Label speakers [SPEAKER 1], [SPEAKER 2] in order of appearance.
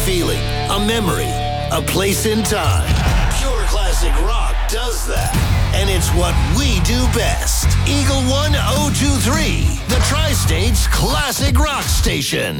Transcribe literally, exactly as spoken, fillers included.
[SPEAKER 1] feeling, a memory, a place in time. Pure classic rock does that. And it's what we do best. Eagle one oh two three, the Tri-State's classic rock station.